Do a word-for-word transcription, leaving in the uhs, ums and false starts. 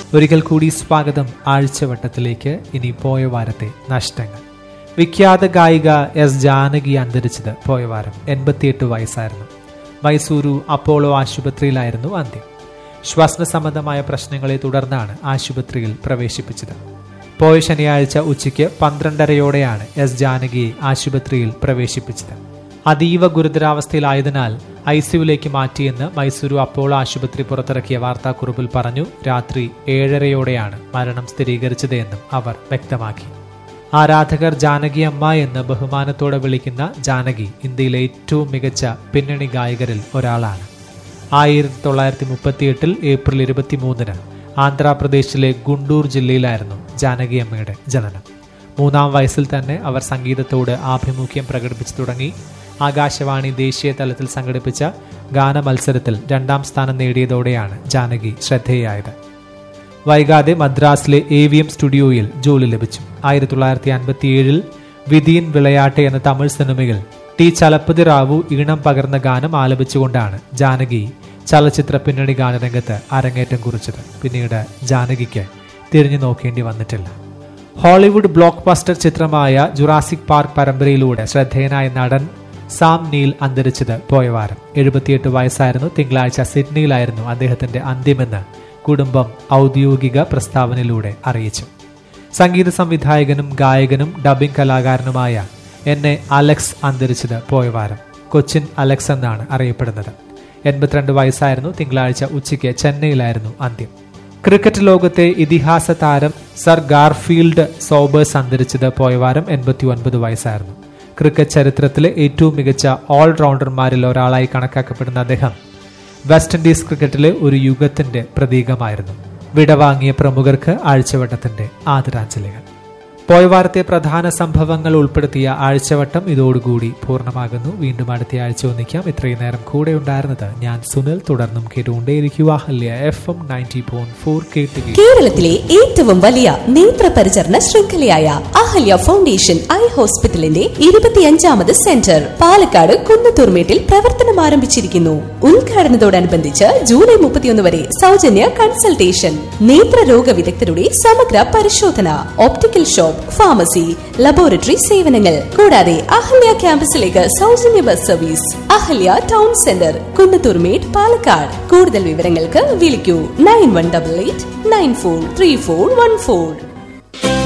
ഒരിക്കൽ കൂടി സ്വാഗതം ആഴ്ചവട്ടത്തിലേക്ക്. ഇനി പോയ വാരത്തെ നഷ്ടങ്ങൾ. വിഖ്യാത ഗായിക എസ് ജാനകി അന്തരിച്ചത് പോയ വാരം. എൺപത്തിയെട്ട് വയസ്സായിരുന്നു. മൈസൂരു അപ്പോളോ ആശുപത്രിയിലായിരുന്നു അന്ത്യം. ശ്വസന സംബന്ധമായ പ്രശ്നങ്ങളെ തുടർന്നാണ് ആശുപത്രിയിൽ പ്രവേശിപ്പിച്ചത്. പോയ ശനിയാഴ്ച ഉച്ചയ്ക്ക് പന്ത്രണ്ടരയോടെയാണ് എസ് ജാനകിയെ ആശുപത്രിയിൽ പ്രവേശിപ്പിച്ചത്. അതീവ ഗുരുതരാവസ്ഥയിലായതിനാൽ ഐ സിയുലേക്ക് മാറ്റിയെന്ന് മൈസൂരു അപ്പോളോ ആശുപത്രി പുറത്തിറക്കിയ വാർത്താക്കുറിപ്പിൽ പറഞ്ഞു. രാത്രി ഏഴരയോടെയാണ് മരണം സ്ഥിരീകരിച്ചത് എന്നും അവർ വ്യക്തമാക്കി. ആരാധകർ ജാനകി അമ്മ എന്ന് ബഹുമാനത്തോടെ വിളിക്കുന്ന ജാനകി ഇന്ത്യയിലെ ഏറ്റവും മികച്ച പിന്നണി ഗായകരിൽ ഒരാളാണ്. ആയിരത്തി തൊള്ളായിരത്തി മുപ്പത്തി എട്ടിൽ ഏപ്രിൽ ഇരുപത്തിമൂന്നിന് ആന്ധ്രാപ്രദേശിലെ ഗുണ്ടൂർ ജില്ലയിലായിരുന്നു ജാനകി അമ്മയുടെ ജനനം. മൂന്നാം വയസ്സിൽ തന്നെ അവർ സംഗീതത്തോട് ആഭിമുഖ്യം പ്രകടിപ്പിച്ചു തുടങ്ങി. ആകാശവാണി ദേശീയ തലത്തിൽ സംഘടിപ്പിച്ച ഗാനമത്സരത്തിൽ രണ്ടാം സ്ഥാനം നേടിയതോടെയാണ് ജാനകി ശ്രദ്ധേയായത്. വൈകാതെ മദ്രാസിലെ എ വി എം സ്റ്റുഡിയോയിൽ ജോലി ലഭിച്ചു. ആയിരത്തി തൊള്ളായിരത്തി അൻപത്തി ഏഴിൽ വിധീൻ വിളയാട്ടെ എന്ന തമിഴ് സിനിമയിൽ ടി ചലപ്പതി റാവു ഈണം പകർന്ന ഗാനം ആലപിച്ചുകൊണ്ടാണ് ജാനകി ചലച്ചിത്ര പിന്നണി ഗാനരംഗത്ത് അരങ്ങേറ്റം കുറിച്ചത്. പിന്നീട് ജാനകിക്ക് തിരിഞ്ഞു നോക്കേണ്ടി വന്നിട്ടില്ല. ഹോളിവുഡ് ബ്ലോക്ക് ബസ്റ്റർ ചിത്രമായ ജുറാസിക് പാർക്ക് പരമ്പരയിലൂടെ ശ്രദ്ധേയനായ നടൻ സാം നീൽ അന്തരിച്ചത് പോയ വാരം. എഴുപത്തിയെട്ട് വയസ്സായിരുന്നു. തിങ്കളാഴ്ച സിഡ്നിയിലായിരുന്നു അദ്ദേഹത്തിന്റെ അന്ത്യമെന്ന് കുടുംബം ഔദ്യോഗിക പ്രസ്താവനയിലൂടെ അറിയിച്ചു. സംഗീത സംവിധായകനും ഗായകനും ഡബിംഗ് കലാകാരനുമായ എൻ എ അലക്സ് അന്തരിച്ചത് പോയ വാരം. കൊച്ചിൻ അലക്സ് എന്നാണ് അറിയപ്പെടുന്നത്. എൺപത്തിരണ്ട് വയസ്സായിരുന്നു. തിങ്കളാഴ്ച ഉച്ചയ്ക്ക് ചെന്നൈയിലായിരുന്നു അന്ത്യം. ക്രിക്കറ്റ് ലോകത്തെ ഇതിഹാസ താരം സർ ഗാർഫീൽഡ് സോബേഴ്സ് അന്തരിച്ചത് പോയ വാരം. എൺപത്തി ഒൻപത് വയസ്സായിരുന്നു. ക്രിക്കറ്റ് ചരിത്രത്തിലെ ഏറ്റവും മികച്ച ഓൾറൗണ്ടർമാരിൽ ഒരാളായി കണക്കാക്കപ്പെടുന്ന അദ്ദേഹം വെസ്റ്റ് ഇൻഡീസ് ക്രിക്കറ്റിലെ ഒരു യുഗത്തിന്റെ പ്രതീകമായിരുന്നു. വിടവാങ്ങിയ പ്രമുഖർക്ക് ആഴ്ചവട്ടത്തിന്റെ ആദരാഞ്ജലികൾ. പോയവാരത്തെ പ്രധാന സംഭവങ്ങൾ ഉൾപ്പെടുത്തിയ ആഴ്ചവട്ടം ഇതോടുകൂടി പൂർണ്ണമാകുന്നു. വീണ്ടും അടുത്ത ആഴ്ച ഒന്നിക്കാം. ഇത്രയും നേരം കൂടെ ഉണ്ടായിരുന്നത് ഞാൻ സുനിൽ. തുടർന്നും കേട്ടുകൊണ്ടേയിരിക്കുക Ahalya F M ninety point four കേട്ട്. കേരളത്തിലെ ഏറ്റവും വലിയ നേത്ര പരിചരണ ശൃംഖലയായ അഹല്യ ഫൗണ്ടേഷൻ ഐ ഹോസ്പിറ്റലിന്റെ ഇരുപത്തിയഞ്ചാമത് സെന്റർ പാലക്കാട് കുന്നത്തൂർമേട്ടിൽ പ്രവർത്തനം ആരംഭിച്ചിരിക്കുന്നു. ഉദ്ഘാടനത്തോടനുബന്ധിച്ച് ജൂലൈ മുപ്പത്തിയൊന്ന് വരെ സൗജന്യ കൺസൾട്ടേഷൻ, നേത്രരോഗ വിദഗ്ധരുടെ സമഗ്ര പരിശോധന, ഓപ്റ്റിക്കൽ ഷോപ്പ്, ഫാർമസി, ലബോറട്ടറി സേവനങ്ങൾ കൂടാതെ അഹല്യ ക്യാമ്പസിലേക്ക് സൗജന്യ bus service. Ahalya town centre Kunnathurmedu Palakkad. കൂടുതൽ വിവരങ്ങൾക്ക് വിളിക്കൂ nine one double eight nine four three four one four.